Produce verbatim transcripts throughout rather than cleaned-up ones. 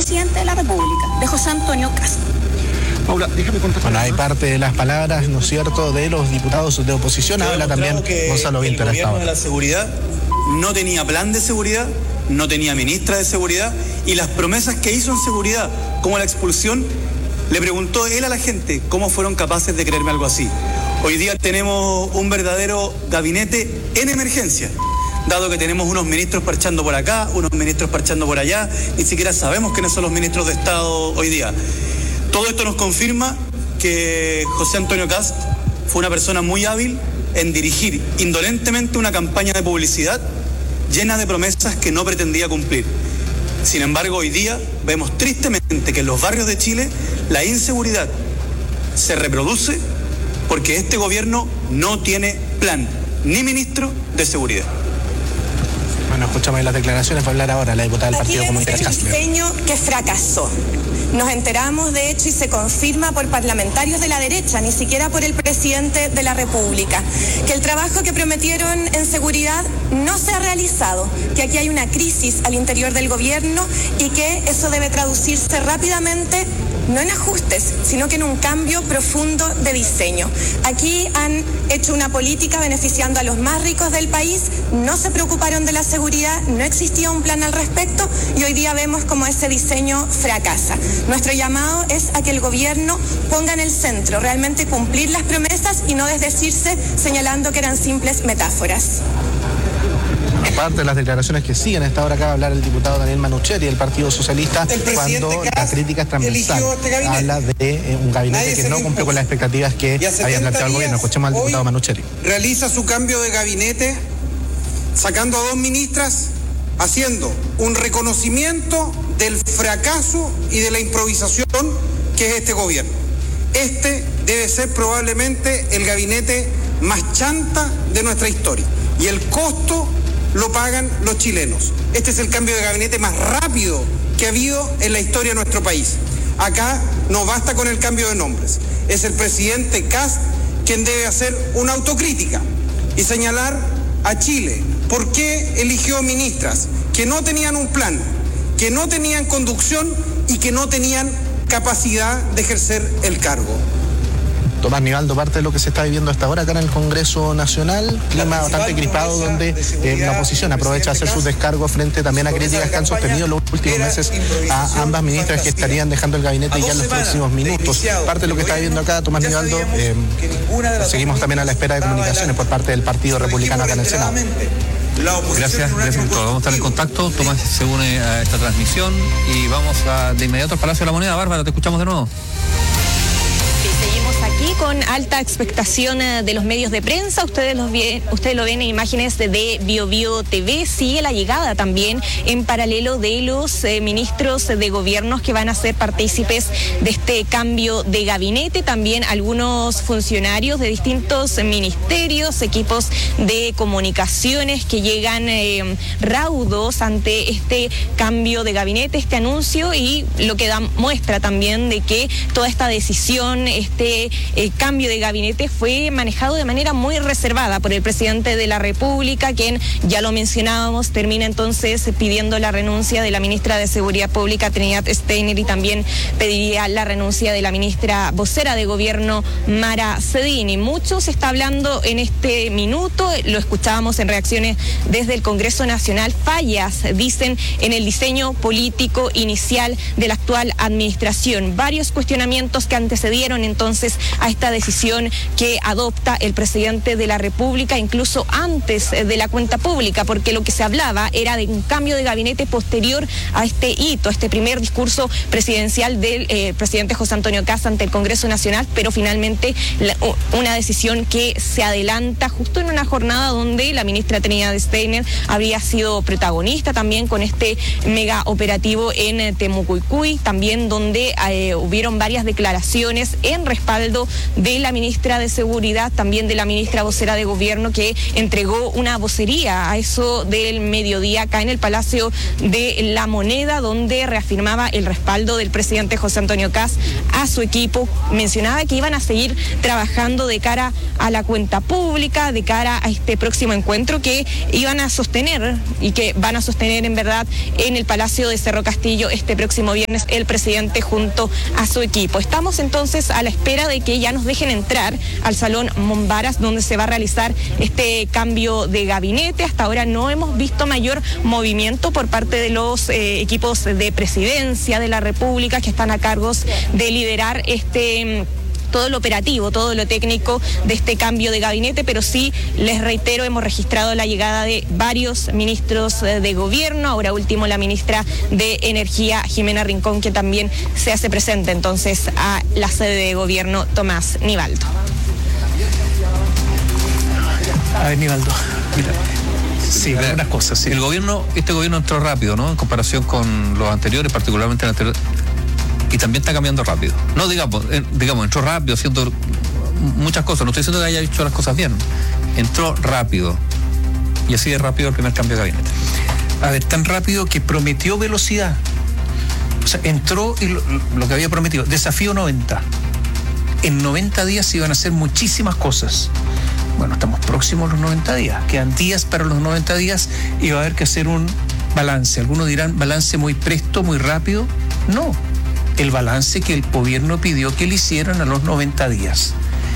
presidente de la República, de José Antonio Kast. Paula, déjame contar. Bueno, hay parte de las palabras, ¿no es cierto?, de los diputados de oposición. Habla también Gonzalo Vinter. El gobierno de la seguridad no tenía plan de seguridad, no tenía ministra de seguridad, y las promesas que hizo en seguridad, como la expulsión, le preguntó él a la gente cómo fueron capaces de creerme algo así. Hoy día tenemos un verdadero gabinete en emergencia, dado que tenemos unos ministros parchando por acá, unos ministros parchando por allá, ni siquiera sabemos quiénes son los ministros de Estado hoy día. Todo esto nos confirma que José Antonio Kast fue una persona muy hábil en dirigir indolentemente una campaña de publicidad llena de promesas que no pretendía cumplir. Sin embargo, hoy día vemos tristemente que en los barrios de Chile la inseguridad se reproduce porque este gobierno no tiene plan ni ministro de seguridad. Bueno, escuchamos las declaraciones. Va a hablar ahora la diputada del Partido Comunista. Aquí es un diseño que fracasó. Nos enteramos, de hecho, y se confirma por parlamentarios de la derecha, ni siquiera por el presidente de la República, que el trabajo que prometieron en seguridad no se ha realizado, que aquí hay una crisis al interior del gobierno y que eso debe traducirse rápidamente no en ajustes, sino que en un cambio profundo de diseño. Aquí han hecho una política beneficiando a los más ricos del país, no se preocuparon de la seguridad, no existía un plan al respecto y hoy día vemos cómo ese diseño fracasa. Nuestro llamado es a que el gobierno ponga en el centro realmente cumplir las promesas y no desdecirse señalando que eran simples metáforas. Aparte de las declaraciones que siguen, a esta hora acaba de hablar el diputado Daniel Manucheri del Partido Socialista cuando la crítica es transversal. Este habla de eh, un gabinete Nadie que no cumple con las expectativas que había planteado el gobierno. Escuchemos al diputado Manucheri. Realiza su cambio de gabinete sacando a dos ministras, haciendo un reconocimiento del fracaso y de la improvisación que es este gobierno. Este debe ser probablemente el gabinete más chanta de nuestra historia y el costo lo pagan los chilenos. Este es el cambio de gabinete más rápido que ha habido en la historia de nuestro país. Acá no basta con el cambio de nombres. Es el presidente Kast quien debe hacer una autocrítica y señalar a Chile por qué eligió ministras que no tenían un plan, que no tenían conducción y que no tenían capacidad de ejercer el cargo. Tomás Nivaldo, parte de lo que se está viviendo hasta ahora acá en el Congreso Nacional, clima bastante crispado donde eh, la oposición aprovecha de hacer sus descargos frente también a críticas que han sostenido los últimos meses a ambas ministras que estarían dejando el gabinete ya en los próximos minutos. Parte de lo que está viviendo acá Tomás Nivaldo, eh, seguimos también a la espera de comunicaciones por parte del Partido Republicano acá en el Senado. Gracias, gracias por todo. Vamos a estar en contacto. Tomás se une a esta transmisión y vamos a, de inmediato al Palacio de la Moneda. Bárbara, te escuchamos de nuevo. Seguimos aquí con alta expectación de los medios de prensa. Ustedes, los vi, ustedes lo ven en imágenes de Bio Bio T V. Sigue la llegada también en paralelo de los eh, ministros de gobiernos que van a ser partícipes de este cambio de gabinete. También algunos funcionarios de distintos ministerios, equipos de comunicaciones que llegan eh, raudos ante este cambio de gabinete, este anuncio, y lo que da muestra también de que toda esta decisión, este eh, cambio de gabinete fue manejado de manera muy reservada por el presidente de la República, quien, ya lo mencionábamos, termina entonces pidiendo la renuncia de la ministra de Seguridad Pública, Trinidad Steiner, y también pediría la renuncia de la ministra vocera de gobierno, Mara Cedini. Mucho se está hablando en este minuto, lo escuchábamos en reacciones desde el Congreso Nacional, fallas, dicen, en el diseño político inicial de la actual administración. Varios cuestionamientos que antecedieron entonces a esta decisión que adopta el presidente de la República, incluso antes de la cuenta pública, porque lo que se hablaba era de un cambio de gabinete posterior a este hito, este primer discurso presidencial del eh, presidente José Antonio Kast ante el Congreso Nacional, pero finalmente la, una decisión que se adelanta justo en una jornada donde la ministra Trinidad Steiner habría sido protagonista también con este mega operativo en Temucuicui, también donde eh, hubieron varias declaraciones en respaldo respaldo de la ministra de Seguridad, también de la ministra vocera de Gobierno, que entregó una vocería a eso del mediodía acá en el Palacio de la Moneda, donde reafirmaba el respaldo del presidente José Antonio Kast a su equipo. Mencionaba que iban a seguir trabajando de cara a la cuenta pública, de cara a este próximo encuentro que iban a sostener y que van a sostener en verdad en el Palacio de Cerro Castillo este próximo viernes el presidente junto a su equipo. Estamos entonces a la espera de que ya nos dejen entrar al Salón Mombaras, donde se va a realizar este cambio de gabinete. Hasta ahora no hemos visto mayor movimiento por parte de los eh, equipos de presidencia de la República que están a cargo de liderar este todo lo operativo, todo lo técnico de este cambio de gabinete, pero sí, les reitero, hemos registrado la llegada de varios ministros de gobierno, ahora último la ministra de Energía, Jimena Rincón, que también se hace presente entonces a la sede de gobierno, Tomás Nivaldo. A ver, Nivaldo, mira. Sí, algunas cosas, sí. El gobierno, este gobierno entró rápido, ¿no? En comparación con los anteriores, particularmente el anterior, y también está cambiando rápido. No digamos, eh, digamos, entró rápido, haciendo muchas cosas. No estoy diciendo que haya hecho las cosas bien. Entró rápido. Y así de rápido el primer cambio de gabinete. A ver, tan rápido que prometió velocidad. O sea, entró y lo, lo que había prometido, desafío noventa. En noventa días se iban a hacer muchísimas cosas. Bueno, estamos próximos a los noventa días. Quedan días para los noventa días y va a haber que hacer un balance. Algunos dirán, balance muy presto, muy rápido. No. El balance que el gobierno pidió que le hicieran a los noventa días.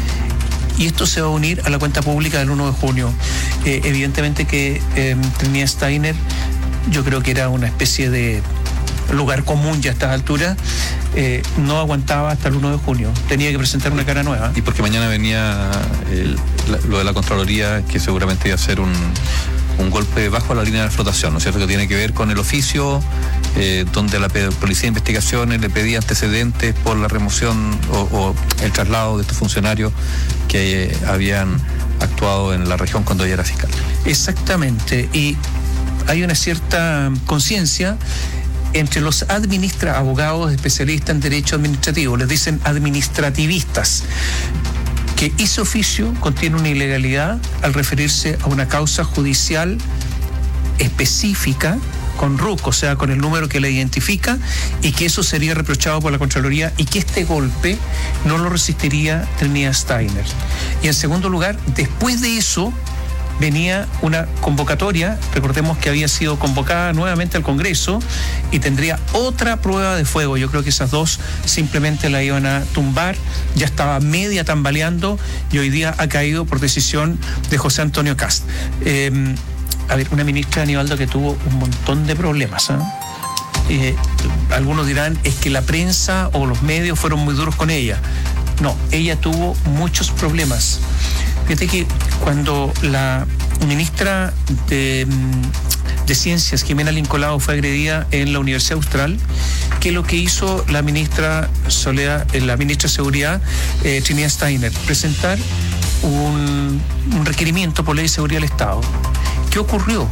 Y esto se va a unir a la cuenta pública del uno de junio. Eh, evidentemente que eh, Trinidad Steiner, yo creo que era una especie de lugar común ya a estas alturas, eh, no aguantaba hasta el uno de junio. Tenía que presentar una cara nueva. Y porque mañana venía el, la, lo de la Contraloría, que seguramente iba a ser un... un golpe bajo la línea de flotación, ¿no es cierto?, que tiene que ver con el oficio, eh, donde la Policía de Investigaciones le pedía antecedentes por la remoción o, o el traslado de estos funcionarios que eh, habían actuado en la región cuando ella era fiscal. Exactamente, y hay una cierta conciencia entre los administra abogados especialistas en derecho administrativo, les dicen administrativistas, que ese oficio contiene una ilegalidad al referirse a una causa judicial específica con R U C, o sea, con el número que la identifica, y que eso sería reprochado por la Contraloría y que este golpe no lo resistiría Trinidad Steiner. Y en segundo lugar, después de eso venía una convocatoria, recordemos que había sido convocada nuevamente al Congreso y tendría otra prueba de fuego. Yo creo que esas dos simplemente la iban a tumbar, ya estaba media tambaleando y hoy día ha caído por decisión de José Antonio Kast. Eh, a ver, una ministra, Aníbaldo, que tuvo un montón de problemas, ¿eh? Eh, algunos dirán, es que la prensa o los medios fueron muy duros con ella. No, ella tuvo muchos problemas. Fíjate que cuando la ministra de, de Ciencias, Jimena Lincolao, fue agredida en la Universidad Austral, ¿qué es lo que hizo la ministra Soledad, la ministra de Seguridad, eh, Trinidad Steiner? Presentar un, un requerimiento por ley de seguridad del Estado. ¿Qué ocurrió?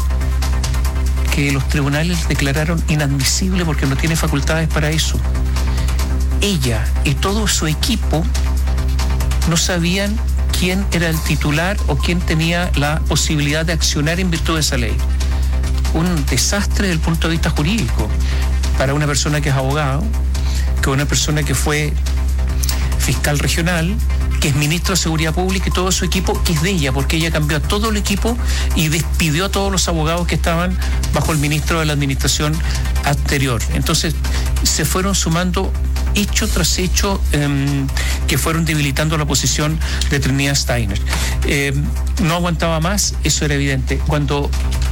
Que los tribunales declararon inadmisible porque no tiene facultades para eso. Ella y todo su equipo no sabían quién era el titular o quién tenía la posibilidad de accionar en virtud de esa ley. Un desastre desde el punto de vista jurídico para una persona que es abogado, que una persona que fue fiscal regional, que es ministro de Seguridad Pública y todo su equipo, que es de ella, porque ella cambió a todo el equipo y despidió a todos los abogados que estaban bajo el ministro de la administración anterior. Entonces se fueron sumando hecho tras hecho eh, que fueron debilitando la posición de Trinidad Steiner. Eh, no aguantaba más, eso era evidente. Cuando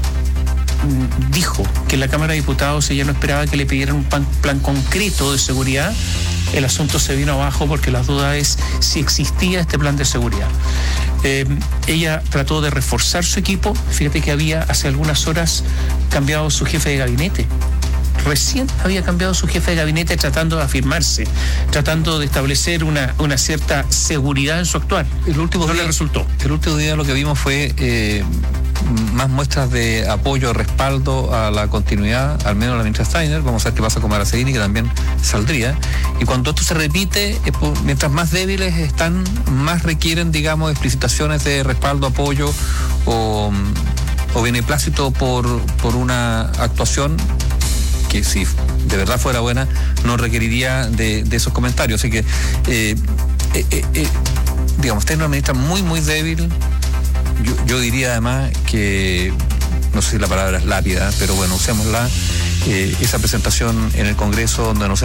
mm, dijo que la Cámara de Diputados ella no esperaba que le pidieran un plan, plan concreto de seguridad, el asunto se vino abajo porque la duda es si existía este plan de seguridad. Eh, ella trató de reforzar su equipo. Fíjate que había hace algunas horas cambiado su jefe de gabinete. recién había cambiado su jefe de gabinete tratando de afirmarse, tratando de establecer una, una cierta seguridad en su actuar. El último no día, le resultó. El último día lo que vimos fue eh, más muestras de apoyo, respaldo a la continuidad, al menos la ministra Steiner. Vamos a ver qué pasa con Maracelini, que también saldría. Y cuando esto se repite, eh, pues, mientras más débiles están, más requieren, digamos, explicitaciones de respaldo, apoyo o, o beneplácito por, por una actuación que, si de verdad fuera buena, no requeriría de, de esos comentarios. Así que, eh, eh, eh, digamos, esta es una ministra muy, muy débil. Yo, yo diría además que, no sé si la palabra es lápida, pero bueno, usémosla, eh, esa presentación en el Congreso donde no se